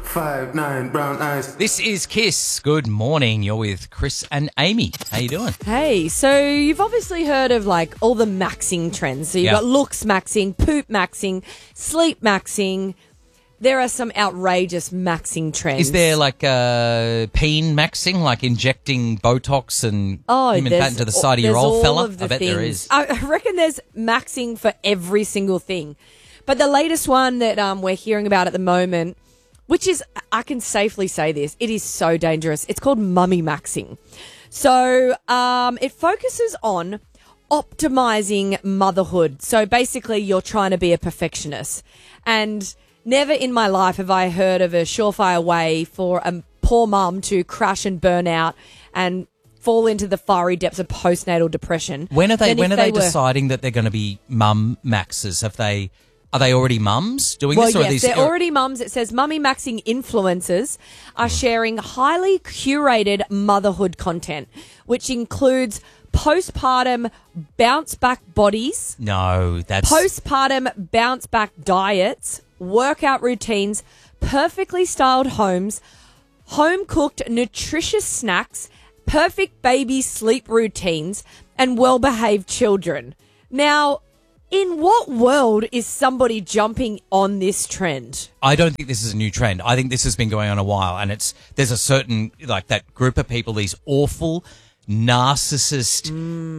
5'9" brown eyes. This is Kiss. Good morning. You're with Chris and Amy. How you doing? Hey, so you've obviously heard of like all the maxing trends. So you've got looks maxing, poop maxing, sleep maxing. There are some outrageous maxing trends. Is there like peen maxing, like injecting Botox and human fat into the side of your old fella? I bet there is. I reckon there's maxing for every single thing. But the latest one that we're hearing about at the moment, which is, I can safely say this, it is so dangerous. It's called mummy maxing. So it focuses on optimizing motherhood. So basically you're trying to be a perfectionist. And never in my life have I heard of a surefire way for a poor mum to crash and burn out and fall into the fiery depths of postnatal depression. When are they deciding that they're going to be mum maxers? Are they already mums doing this? Or Yes, they're already mums. It says mummy maxing influencers are sharing highly curated motherhood content, which includes postpartum bounce back bodies. No, that's... Postpartum bounce back diets, workout routines, perfectly styled homes, home-cooked nutritious snacks, perfect baby sleep routines, and well-behaved children. Now, in what world is somebody jumping on this trend? I don't think this is a new trend. I think this has been going on a while, and there's a certain, like, that group of people, these awful narcissist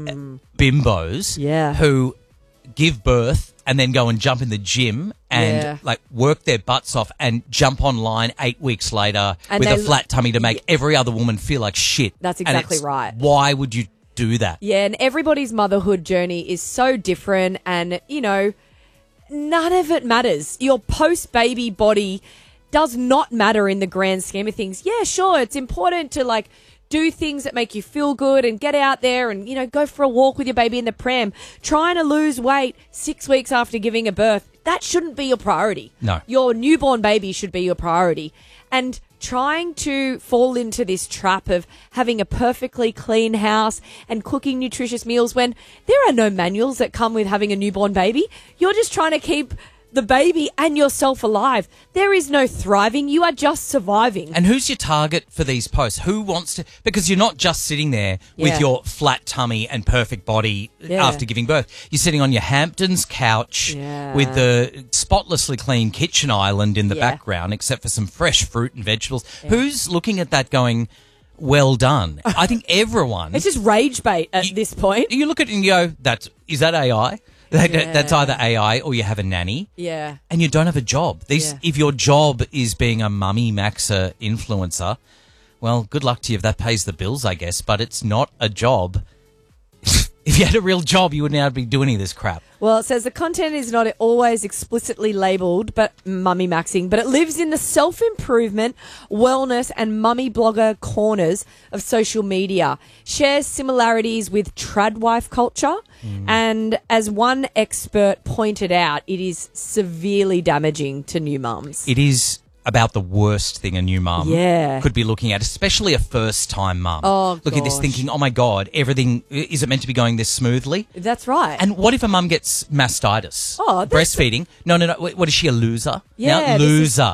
bimbos who give birth and then go and jump in the gym and like work their butts off and jump online 8 weeks later with a flat tummy to make every other woman feel like shit. That's exactly right. Why would you do that? Yeah, and everybody's motherhood journey is so different, and, you know, none of it matters. Your post-baby body does not matter in the grand scheme of things. Yeah, sure, it's important to, like, do things that make you feel good and get out there and, you know, go for a walk with your baby in the pram. Trying to lose weight 6 weeks after giving a birth, that shouldn't be your priority. No. Your newborn baby should be your priority. And trying to fall into this trap of having a perfectly clean house and cooking nutritious meals when there are no manuals that come with having a newborn baby. You're just trying to keep the baby and yourself alive. There is no thriving. You are just surviving. And who's your target for these posts? Who wants to... Because you're not just sitting there with your flat tummy and perfect body after giving birth. You're sitting on your Hamptons couch with the spotlessly clean kitchen island in the background, except for some fresh fruit and vegetables. Who's looking at that going, well done? I think everyone... It's just rage bait at this point. You look at it and you go, is that AI? That's either AI or you have a nanny. Yeah. And you don't have a job. If your job is being a mummy maxer influencer, well, good luck to you if that pays the bills, I guess, but it's not a job. If you had a real job, you wouldn't have to be doing any of this crap. Well, it says the content is not always explicitly labelled, but mummy maxing, but it lives in the self-improvement, wellness and mummy blogger corners of social media. Shares similarities with tradwife culture. And as one expert pointed out, it is severely damaging to new mums. It is about the worst thing a new mum could be looking at, especially a first-time mum. Look at this thinking, oh, my God, everything, is it meant to be going this smoothly? That's right. And what if a mum gets mastitis? Breastfeeding? No. What is she, a loser? Yeah. Loser.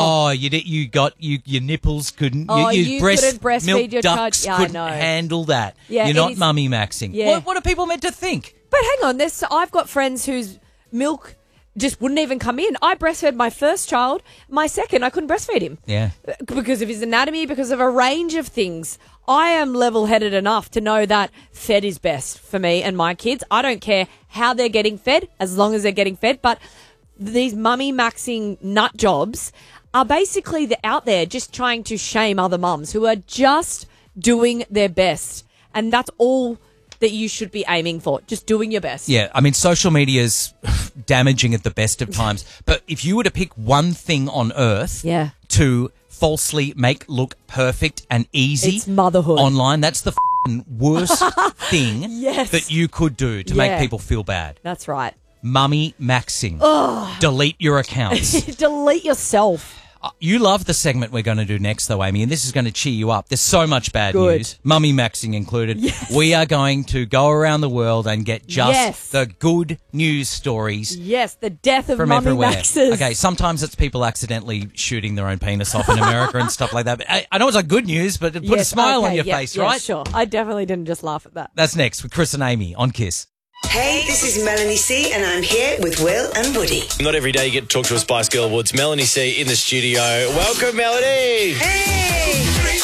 Your nipples couldn't, you couldn't breastfeed milk your child. ducts couldn't handle that. Yeah, you're not mummy maxing. Yeah. What are people meant to think? But hang on, I've got friends whose milk just wouldn't even come in. I breastfed my first child. My second, I couldn't breastfeed him. Yeah. Because of his anatomy, because of a range of things. I am level-headed enough to know that fed is best for me and my kids. I don't care how they're getting fed, as long as they're getting fed. But these mummy maxing nut jobs are basically out there just trying to shame other mums who are just doing their best. And that's all that you should be aiming for, just doing your best. Yeah, I mean, social media is damaging at the best of times. But if you were to pick one thing on earth to falsely make look perfect and easy, it's motherhood. Online, that's the worst thing that you could do to make people feel bad. That's right. Mummy maxing. Delete your accounts. Delete yourself. You love the segment we're going to do next, though, Amy, and this is going to cheer you up. There's so much bad news, mummy maxing included. Yes. We are going to go around the world and get just the good news stories. Yes, the death of from mummy everywhere. maxers. Okay, sometimes it's people accidentally shooting their own penis off in America and stuff like that. But I know it's like good news, but it put a smile on your face, right? Sure. I definitely didn't just laugh at that. That's next with Chris and Amy on Kiss. Hey, this is Melanie C, and I'm here with Will and Woody. Not every day you get to talk to a Spice Girl Awards. Melanie C in the studio. Welcome, Melanie. Hey!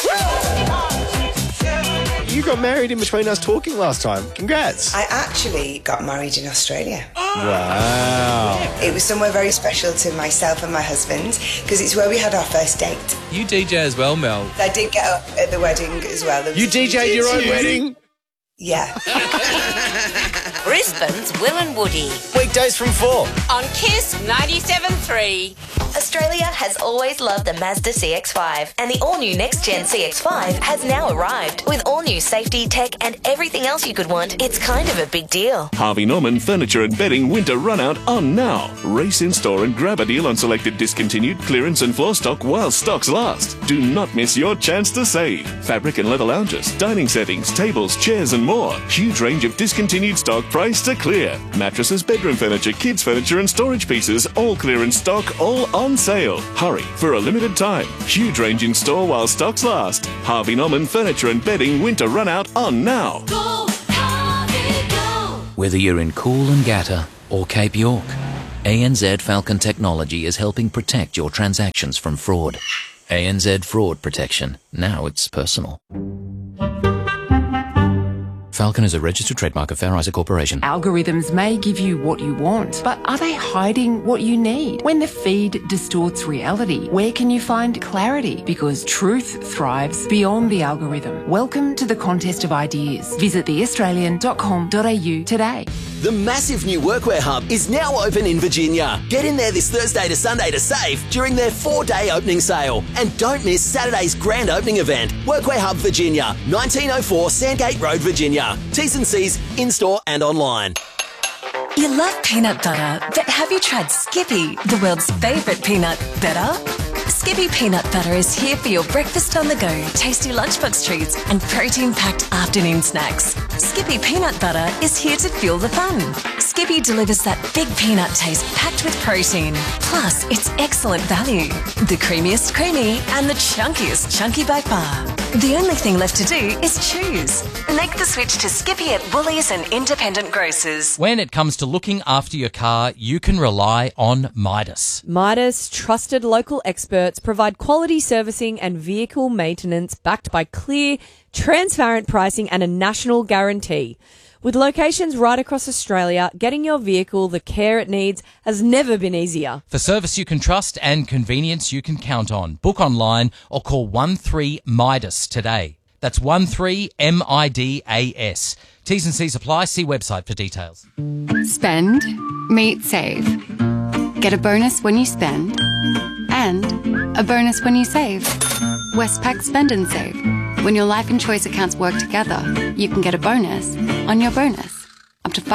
You got married in between us talking last time. Congrats. I actually got married in Australia. Wow. It was somewhere very special to myself and my husband because it's where we had our first date. You DJ as well, Mel. I did get up at the wedding as well. You DJ'd your own wedding? Yeah. Brisbane's Will and Woody Weekdays from 4. on Kiss 97.3. Australia has always loved the Mazda CX-5, and the all-new next-gen CX-5 has now arrived. With all-new safety, tech, and everything else you could want, it's kind of a big deal. Harvey Norman Furniture and Bedding Winter Run-Out on now. Race in store and grab a deal on selected discontinued, clearance and floor stock while stocks last. Do not miss your chance to save. Fabric and leather lounges, dining settings, tables, chairs and more. Huge range of discontinued stock priced to clear. Mattresses, bedroom furniture, kids furniture and storage pieces, all clearance stock, all on sale. Hurry for a limited time. Huge range in store while stocks last. Harvey Norman Furniture and Bedding Winter Run-Out on now. Go, Harvey, go. Whether you're in Coolangatta or Cape York, ANZ Falcon Technology is helping protect your transactions from fraud. ANZ Fraud Protection. Now it's personal. Falcon is a registered trademark of Fair Isaac Corporation. Algorithms may give you what you want, but are they hiding what you need? When the feed distorts reality, where can you find clarity? Because truth thrives beyond the algorithm. Welcome to the contest of ideas. Visit theaustralian.com.au today. The massive new Workwear Hub is now open in Virginia. Get in there this Thursday to Sunday to save during their 4-day opening sale. And don't miss Saturday's grand opening event. Workwear Hub Virginia, 1904 Sandgate Road, Virginia. T's and C's in-store and online. You love peanut butter, but have you tried Skippy, the world's favourite peanut butter? Skippy peanut butter is here for your breakfast on the go, tasty lunchbox treats and protein-packed afternoon snacks. Skippy peanut butter is here to fuel the fun. Skippy delivers that big peanut taste packed with protein. Plus, it's excellent value. The creamiest creamy and the chunkiest chunky by far. The only thing left to do is choose. Make the switch to Skippy at Woolies and independent grocers. When it comes to looking after your car, you can rely on Midas. Midas, trusted local experts, provide quality servicing and vehicle maintenance backed by clear, transparent pricing and a national guarantee. With locations right across Australia, getting your vehicle the care it needs has never been easier. For service you can trust and convenience you can count on. Book online or call 13-MIDAS today. That's 13-MIDAS. T's and C's apply. See website for details. Spend, meet, save. Get a bonus when you spend and a bonus when you save. Westpac Spend and Save. When your life and choice accounts work together, you can get a bonus on your bonus, up to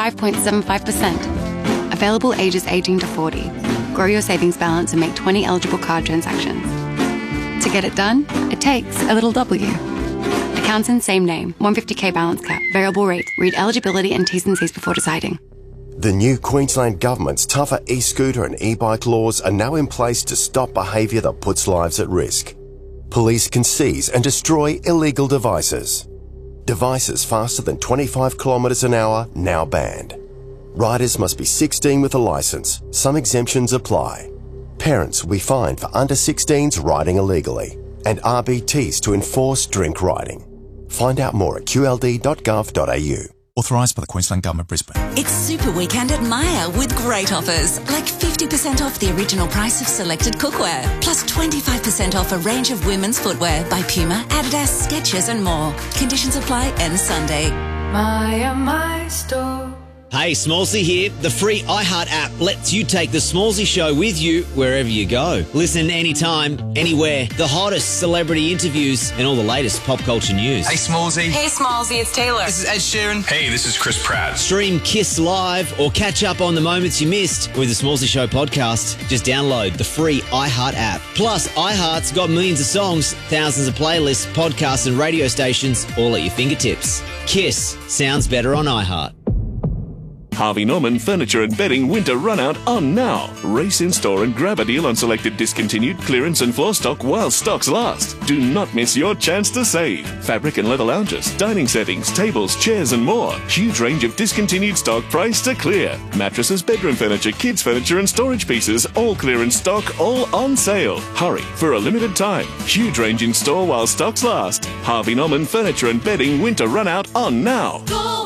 5.75%. Available ages 18 to 40. Grow your savings balance and make 20 eligible card transactions. To get it done, it takes a little W. Accounts in same name, 150k balance cap, variable rate. Read eligibility and T's and C's before deciding. The new Queensland Government's tougher e-scooter and e-bike laws are now in place to stop behaviour that puts lives at risk. Police can seize and destroy illegal devices. Devices faster than 25 kilometres an hour now banned. Riders must be 16 with a licence. Some exemptions apply. Parents will be fined for under 16s riding illegally, and RBTs to enforce drink riding. Find out more at qld.gov.au. Authorised by the Queensland Government, Brisbane. It's Super Weekend at Myer with great offers, like 50% off the original price of selected cookware, plus 25% off a range of women's footwear by Puma, Adidas, Skechers and more. Conditions apply end Sunday. Myer, my store. Hey, Smallsy here. The free iHeart app lets you take the Smallsy show with you wherever you go. Listen anytime, anywhere. The hottest celebrity interviews and all the latest pop culture news. Hey, Smallsy. Hey, Smallsy, it's Taylor. This is Ed Sheeran. Hey, this is Chris Pratt. Stream Kiss Live or catch up on the moments you missed with the Smallsy Show podcast. Just download the free iHeart app. Plus, iHeart's got millions of songs, thousands of playlists, podcasts and radio stations all at your fingertips. Kiss sounds better on iHeart. Harvey Norman Furniture and Bedding Winter Runout on now. Race in store and grab a deal on selected discontinued clearance and floor stock while stocks last. Do not miss your chance to save. Fabric and leather lounges, dining settings, tables, chairs and more. Huge range of discontinued stock priced to clear. Mattresses, bedroom furniture, kids furniture and storage pieces, all clearance stock, all on sale. Hurry, for a limited time. Huge range in store while stocks last. Harvey Norman Furniture and Bedding Winter Runout on now.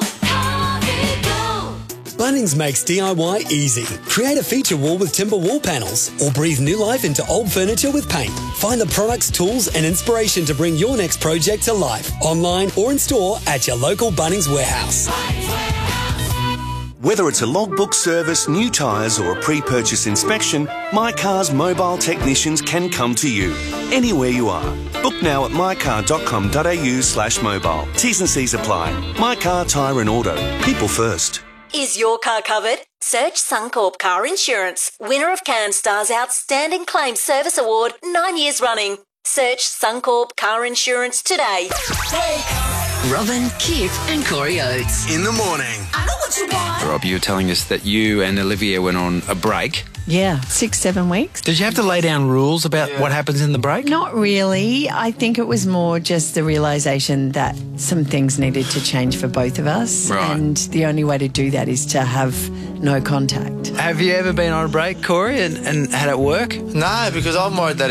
Bunnings makes DIY easy. Create a feature wall with timber wall panels or breathe new life into old furniture with paint. Find the products, tools and inspiration to bring your next project to life. Online or in store at your local Bunnings warehouse. Whether it's a logbook service, new tyres or a pre-purchase inspection, My Car's mobile technicians can come to you, anywhere you are. Book now at mycar.com.au/mobile. T's and C's apply. My Car Tyre and Auto. People first. Is your car covered? Search Suncorp Car Insurance, winner of CanStar's Outstanding Claim Service Award 9 years running. Search Suncorp Car Insurance today. Robin, Kip and Corey Oates. In the morning. I know what you want. Rob, you were telling us that you and Olivia went on a break. Yeah, 6-7 weeks. Did you have to lay down rules about what happens in the break? Not really. I think it was more just the realisation that some things needed to change for both of us. Right. And the only way to do that is to have no contact. Have you ever been on a break, Corey, and had it work? No, because I'm worried that